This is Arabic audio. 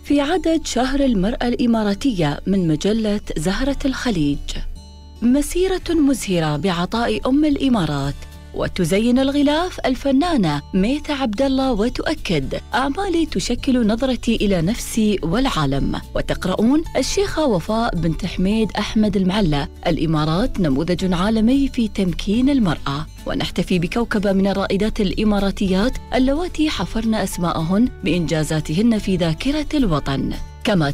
في عدد شهر المرأة الإماراتية من مجلة زهرة الخليج. مسيرة مزهرة بعطاء أم الإمارات. وتزين الغلاف الفنانة ميثة عبد الله وتؤكد: أعمالي تشكل نظرتي إلى نفسي والعالم. وتقرؤون: الشيخة وفاء بنت حميد أحمد المعلى: الإمارات نموذج عالمي في تمكين المرأة. ونحتفي بكوكبة من الرائدات الإماراتيات اللواتي حفرن أسماءهن بإنجازاتهن في ذاكرة الوطن. كما